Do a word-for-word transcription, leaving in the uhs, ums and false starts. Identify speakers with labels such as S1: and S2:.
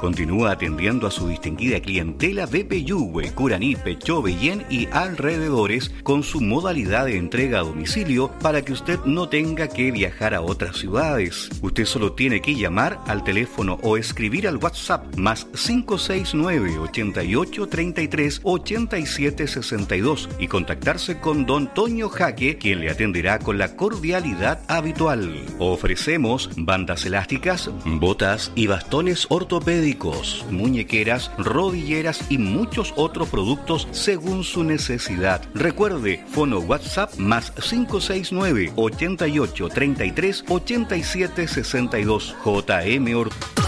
S1: Continúa atendiendo a su distinguida clientela de Peyúgue, Curaní, Pechoveillén y alrededores con su modalidad de entrega a domicilio para que usted no tenga que viajar a otras ciudades. Usted solo tiene que llamar al teléfono o escribir al WhatsApp más cinco seis nueve, ochenta y ocho, treinta y tres, ochenta y siete, sesenta y dos y contactarse con don Toño Jaque, quien le atenderá con la cordialidad habitual. Ofrecemos bandas elásticas, botas y bastones ortopédicos, muñequeras, rodilleras y muchos otros productos según su necesidad. Recuerde, fono WhatsApp más cinco seis nueve, ochenta y ocho, treinta y tres, ochenta y siete, sesenta y dos. J M Ortopédica.